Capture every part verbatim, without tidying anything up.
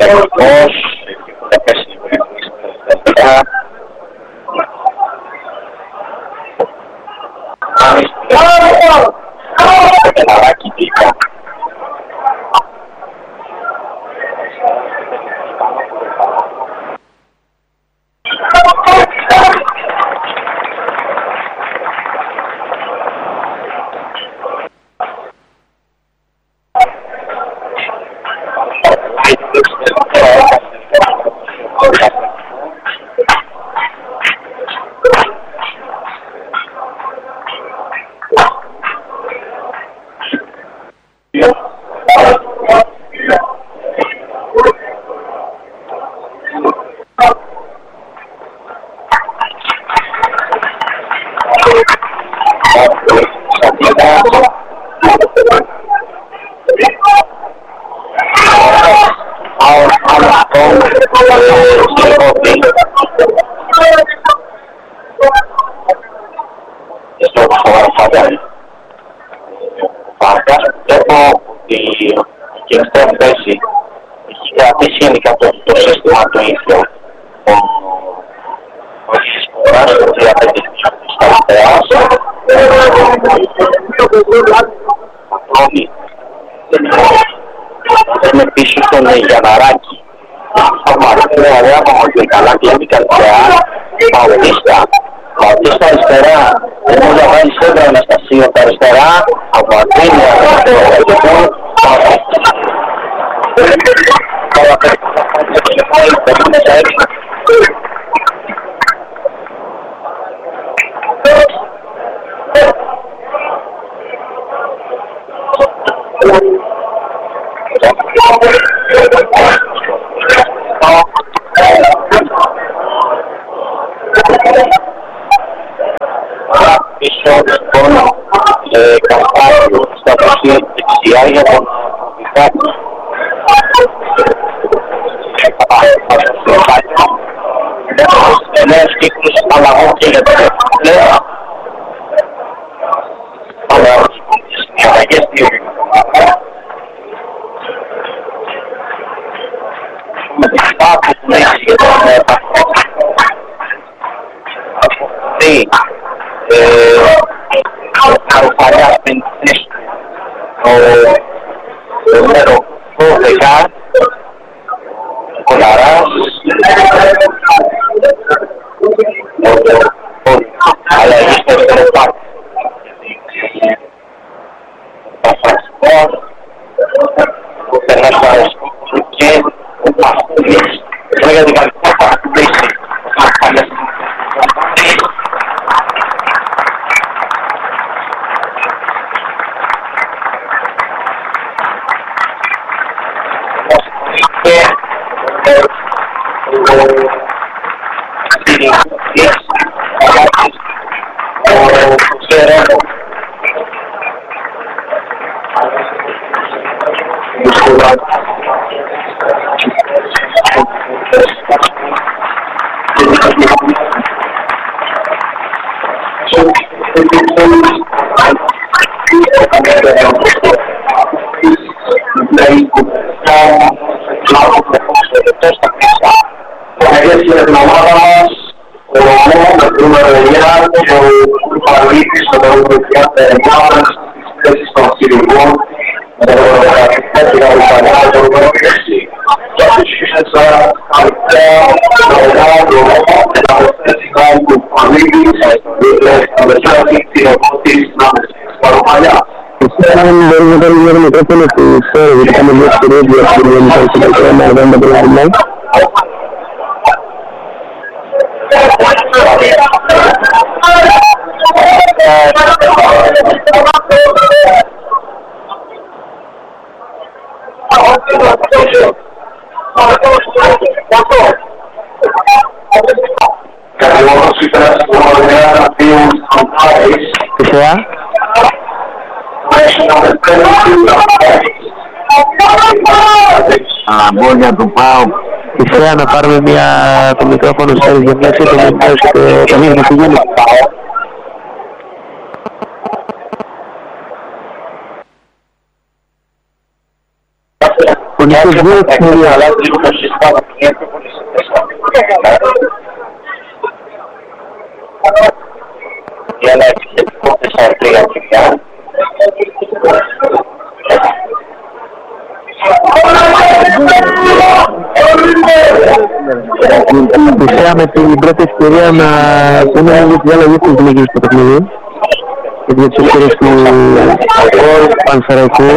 Παναγικός, θα πέσει λίγο αριστερά. Πελαράκι δίπλα. Είναι πίσω στον Γιανναράκη. Είναι ωραία από καλά κλέβει καρδιά. Παουτίστα. Παουτίστα αριστερά. Δεν μπορεί να βάλει σέντρα ο Αναστασίου από αριστερά. Από Αθήνια. Πίσω λοιπόν Καστάριο στα προσία δεξιά για τον Βικάκη. Νέος κύκλος αλλαγών και για τον Λέα. Οι αλλαγές δύο με την στάτη που έχει για τον αυτή Καρουφαλιάς πενήντα το νούμερο δώδεκα Κολαράς αλλαγή στο αριστερό πάρκο Πασπασπορ ο Περνάς Παρασκόπουλου και ο Παστούλης για την καλή Παστούληση για την ομάδα μας, ο Ρωμό με το νούμερο εννιά και ο Παρλίτης με το νούμερο εννιά στις θέσεις των χειρουργών με το νούμερο δεκαεπτά και το νούμερο έξι. Και ασχέσα αρκετά το Ρωμάδο με τα προσθέσικα του Παρλίτης με το χέρι την επότης να παροπαλιά. Αν μπορούμε να κάνουμε ένα μικρόφωνο που ξέρω γιατί κάνουμε μια ευκαιρία για την ελληνική να δεν τα προγραμμάτια. Ποια? Αμπόνια του ΠΑΟΚ. Ήθελα να πάρουμε μια, το μικρόφωνο στο για μια σύντομη πτώση και το μήνυμα που γίνει. Υπονικές δύο ευκαιρίες. Για ένα επιθετικό τέσσερα τρία τρία. Πιστεύαμε την πρώτη ευκαιρία να πούμε λίγο τις άλλες δύο γυναίκες στο παιχνίδι και τις ευκαιρίες του Πανσεραϊκού.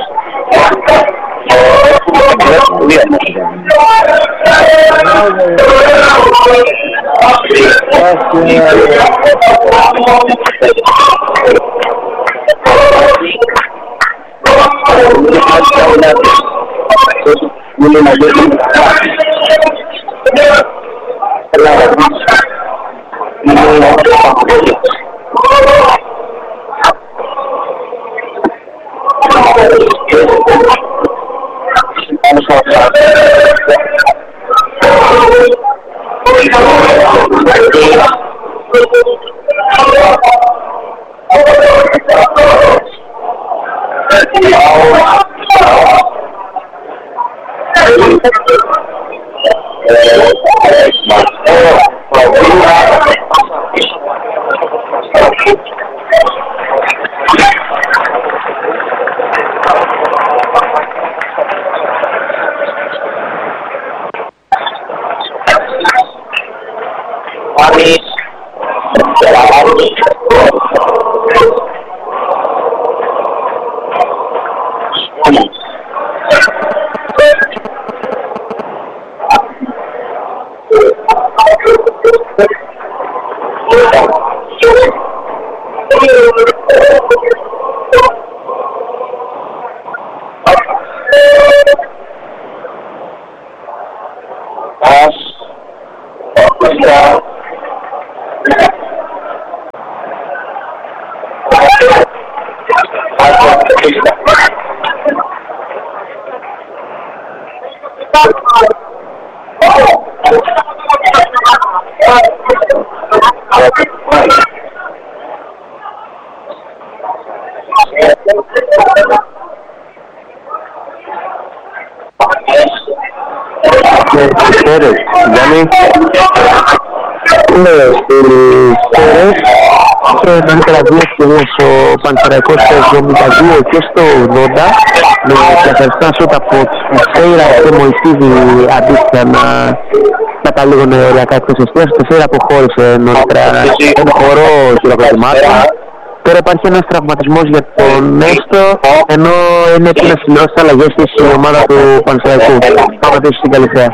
Νωρίτερα δύο ευκαιρίες ο Πανσεραϊκός στο εβδομήντα δύο και στο ογδόντα με καθαριστά σούτ από Τεσέιρα και Μωυσίδη αντίστοιχα να καταλήγουν οριακά εκτός εστίας. Τεσέιρα αποχώρησε νωρίτερα ένα χορό χειροκροτημάτων. Τώρα υπάρχει ένας τραυματισμός για τον Νέστο, ενώ είναι έτοιμη να συμπληρώσει τις αλλαγές της ομάδα του Πανσεραϊκού. Πάμε στην Καλυθέα.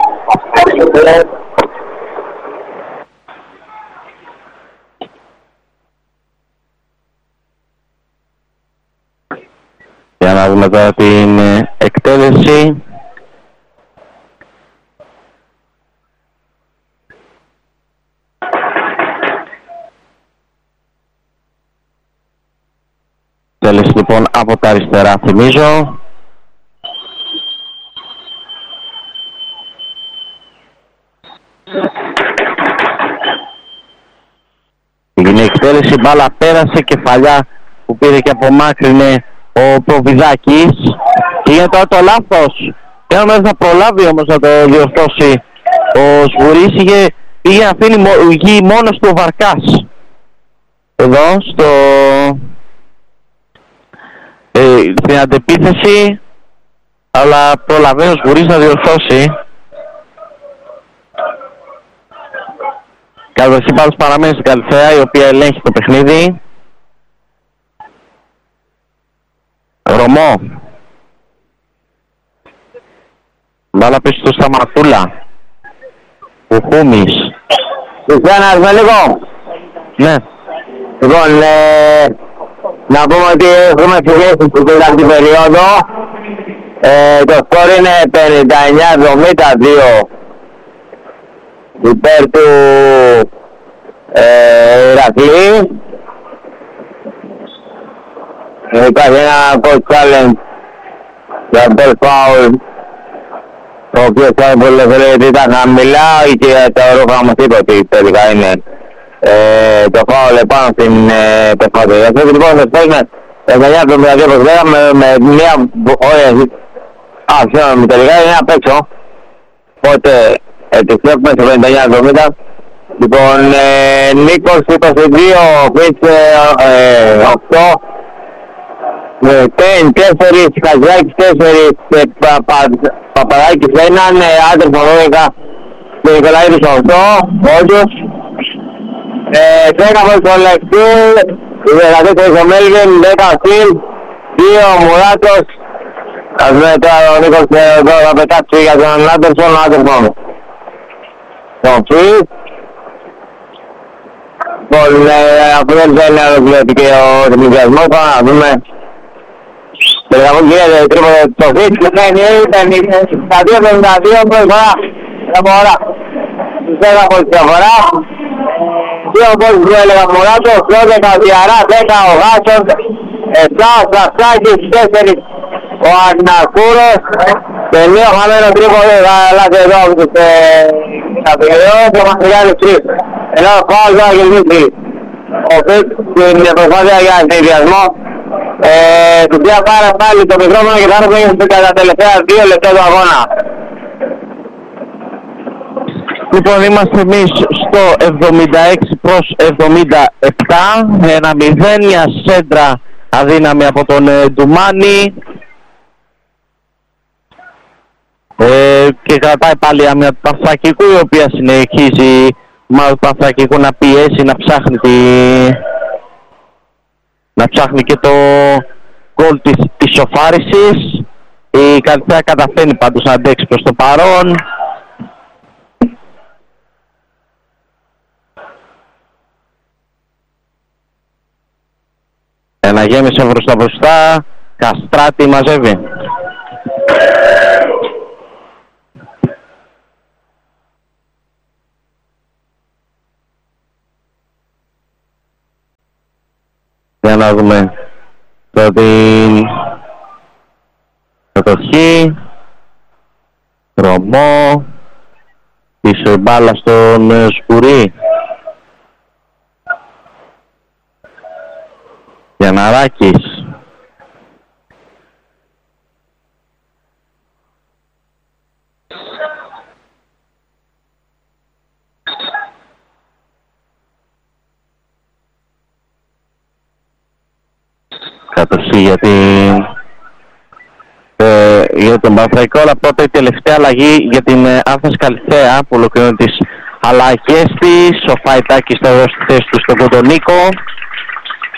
Για να δούμε τώρα την εκτέλεση. Εκτέλεση λοιπόν από τα αριστερά, θυμίζω. Η εκτέλεση, μπάλα πέρασε, κεφαλιά που πήρε και απομάκρυνε ο Προβιδάκης και είναι τώρα το λάθος. Ένα μέρος θα προλάβει όμως να το διορθώσει ο Σβουρής. Είχε, πήγε να αφήνει γη μόνος του ο Βαρκάς εδώ στο ε, στην αντεπίθεση, αλλά προλαβαίνει ο Σβουρής να διορθώσει. Καταρχήν πάντως παραμένει στην Καλυθέα, η οποία ελέγχει το παιχνίδι. Ρωμό. Μπάλα πίσω στο Σταματούλα. Κουχούμης. Χριστιανά, με λίγο. Ναι. Λοιπόν, ε, να πούμε ότι έχουμε φιλήσει στην τέταρτη περίοδο. Ε, το σκορ είναι πενήντα εννιά εβδομήντα δύο υπέρ του ε, Ηρακλή. Υπάρχει ένα coach challenge για ball foul, ο οποίος ήταν πολύ ελεύθερο γιατί ήταν χαμηλά και το ρούχα μας είπε ότι τελικά είναι ε, το foul επάνω στην ε, προσπάθεια. Αυτό λοιπόν θα σπέσουμε εννιά εβδομήντα δύο όπως λέγαμε με μια όρια Α, συγγνώμη, τελικά είναι απ' έξω. Οπότε, επιστρέφουμε στο πενήντα εννιά εβδομήντα. Λοιπόν, ε, Νίκος είκοσι δύο, Φίτς ε, οκτώ, Τέν τέσσερα, Χατζάκης τέσσερα, Παπαδάκης ένα, Άντρεφο δώδεκα, και Νικολαίδης οκτώ, όντως. δέκα από τον Λεξί, δεκατέσσερα ο Μέλβιν, δέκα ο Στυλ, δύο ο Μουράτος. Ας δούμε τώρα ο Νίκος εδώ θα πετάξει για τον Άντερσον, ο Άντερσον. Τον Φιτς. Λοιπόν, αφού δεν είναι ολοκληρωτική ο ρυθμιδιασμός, πάμε να δούμε. Τελικά μου γίνεται τρίποδο το Φιτς, ήταν στα δύο πενήντα δύο πρώτη φορά. Διαφορά. Τους δέκα από τη διαφορά. Δύο πόντους που έλεγα Μουράτος, δώδεκα ο Διαρά, δέκα ο Γάσον, επτά ο Στρασάκης, τέσσερα ο Αγνακούρος, τελείω χαμένο τρίποδο, λάθη εδώ από τους κατηγοριών και ο Μαστριγιάννης τρεις. Ενώ ο Φάουλ θα γελμίσει ο Φιτς στην προσπάθεια για συνδυασμό. Του πια πάρα πάλι το μικρόφωνο και θα έρθουμε κατά τα τελευταία δύο λεπτά του αγώνα. Λοιπόν, είμαστε εμείς στο εβδομήντα έξι προς εβδομήντα επτά, ένα μηδέν, μια σέντρα αδύναμη από τον ε, Ντουμάνη. Ε, και κρατάει πάλι άμυνα του Πανθρακικού, η οποία συνεχίζει μάλλον του Πανθρακικού να πιέσει, να ψάχνει τη... να ψάχνει και το γκολ της, της σοφάρισης. Η Καλυθέα καταφέρνει πάντως να αντέξει προς το παρόν. Ένα γέμισε μπροστά μπροστά, Καστράτη μαζεύει. Για να δούμε το την κατοχή, Ρωμό, πίσω μπάλα στον Σκουρί. Γιανναράκης. Κατωσή για την... Ε, για τον Παναθραϊκό, αλλά πρώτα η τελευταία αλλαγή για την ε, Άθνας Καλυθέα που ολοκληρώνει τις αλλαγές της. Ο Φαϊτάκης θα δώσει τη θέση του στον Κοντονίκο.